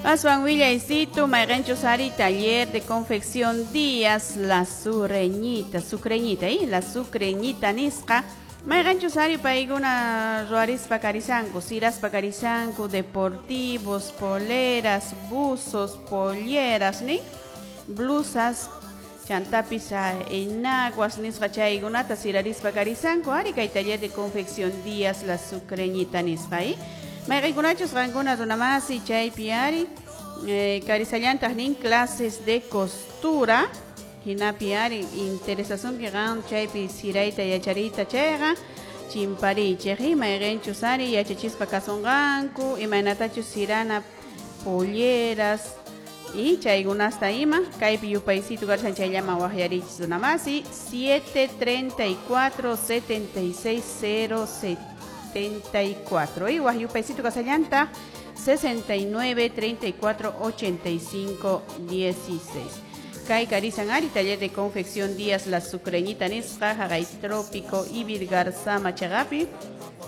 Aswan Villaicito, Mayrencho Sari, taller de confección Díaz, la sucreñita, ¿y? La sucreñita Nisca. Mayrencho Sari, paiguna Ruaris Pacarizanco, Siras Pacarizanco, deportivos, poleras, buzos, polleras, ¿ni? Blusas, chantapis, enaguas, Nisca Chaigunata, Siraris Pacarizanco, Arica y taller de confección Díaz, la sucreñita Nisca, ¿y? Mayrigunachos rangunas una más y chay piari, carisallantas nin clases de costura, hina piari, interesación que gan chay pi siraita y acharita chega, chimpari cheji, mayrencho sari y achachispa casonganku, y maynatacho sirana polleras, y chaygunas taima, caipi yupaisito garchan chayama guajarich una más y 734 76070. 74 y Guayu Paisito Casallanta 69 34 85 16. Kai Carizangari, taller de confección Díaz, la sucreñita Nesca, Jagay Trópico, Ibir Garza Machagapi,